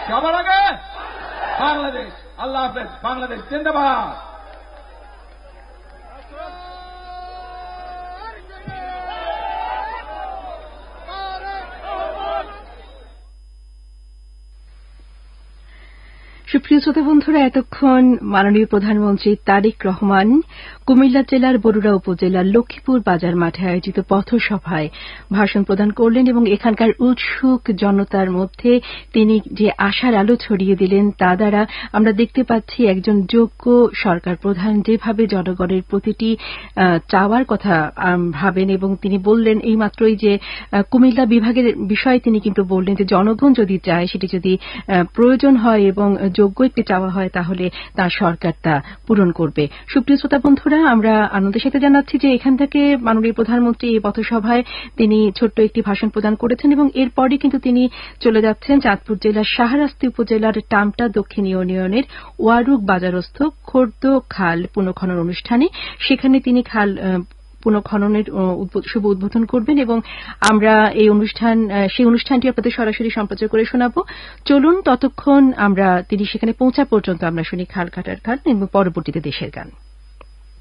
সবার আগে বাংলাদেশ। আল্লাহ হাফেজ। বাংলাদেশ জিন্দাবাদ। সুপ্রিয় শ্রোতা বন্ধুরা, এতক্ষণ মাননীয় প্রধানমন্ত্রী তারেক রহমান কুমিল্লা জেলার বরুড়া উপজেলার লক্ষ্মীপুর বাজার মাঠে আয়োজিত পথসভায় ভাষণ প্রদান করলেন এবং এখানকার উৎসুক জনতার মধ্যে তিনি যে আশার আলো ছড়িয়ে দিলেন তা দ্বারা আমরা দেখতে পাচ্ছি একজন যোগ্য সরকার প্রধান যেভাবে জনগণের প্রতিটি চাওয়ার কথা ভাবেন এবং তিনি বললেন এইমাত্রই যে কুমিল্লা বিভাগের বিষয়ে তিনি কিন্তু বললেন যে জনগণ যদি চায়, সেটি যদি প্রয়োজন হয় এবং যোগ্য একটি চাওয়া হয় তাহলে তার সরকার তা পূরণ করবে। সুপ্রিয় শ্রোতা বন্ধুরা, আমরা আনন্দের সাথে জানাচ্ছি যে এখান থেকে মাননীয় প্রধানমন্ত্রী এই পথসভায় তিনি ছোট্ট একটি ভাষণ প্রদান করেছেন এবং এরপরই কিন্তু তিনি চলে যাচ্ছেন চাঁদপুর জেলার শাহরাস্তি উপজেলার টামটা দক্ষিণ ইউনিয়নের ওয়ারুক বাজারস্থ খোর্দ খাল পুনঃখনন অনুষ্ঠানে। সেখানে তিনি খাল পুনঃখননের শুভ উদ্বোধন করবেন এবং আমরা সেই অনুষ্ঠানটি আপনাদের সরাসরি সম্প্রচার করে শোনাব। চলুন ততক্ষণ আমরা তিনি সেখানে পৌঁছা পর্যন্ত আমরা শুনি খাল কাটার গান এবং পরবর্তীতে দেশের গান।